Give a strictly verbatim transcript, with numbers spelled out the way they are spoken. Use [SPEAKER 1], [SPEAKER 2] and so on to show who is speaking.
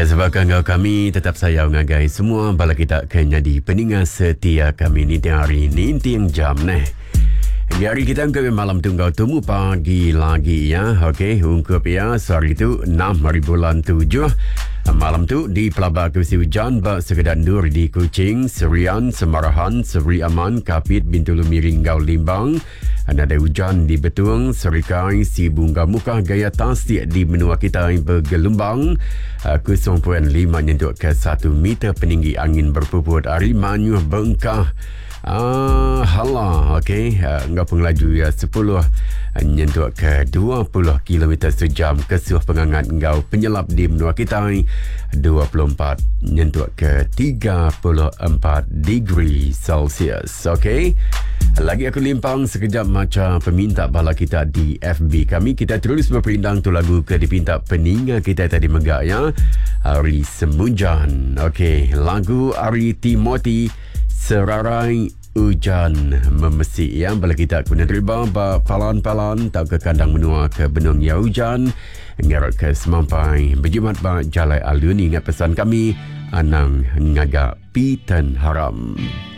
[SPEAKER 1] Ya, sebab kangau kami tetap sayang ngagai semua bala kita kena di peningat setia kami ni tiang hari ni tiang jam neh. Di hari kita ke malam tunggu temu pagi lagi ya. Okey, ungkup ya sorry tu enam hari bulan tujuh. Malam tu di Pelabak Kesi Hujan bak sekedar nur di Kuching, Serian, Semarahan, Seri Aman, Kapit, Bintulu Miring, Gau Limbang. Ada hujan di Betung, Serikai, Si Bunga Mukah, Gaya Tasik di benua kita yang bergelombang. kosong perpuluhan lima nyentuk ke satu meter peninggi angin berpuput hari Manyuh Bengkah. Ah, hala, okey. Uh, enggak pengelaju ya sepuluh nyentuk ke dua puluh kilometer sejam kesuh pengangat engkau penyelap di benua kita dua puluh empat nyentuk ke tiga puluh empat degree Celsius. Okey. Lagi aku limpang sekejap macam peminta bala kita di F B kami. Kita terus berperindang tu lagu ke dipinta peninga kita tadi megak ya. Ari Semujan. Okey, lagu Ari Timothy Serarai Hujan Memesik yang bala kita kena terima ba palan-palan tak ke kandang menua ke benung ya hujan ngarut ke semampai berjumat ba jalai aluni ingat pesan kami anang ngagak pitan haram.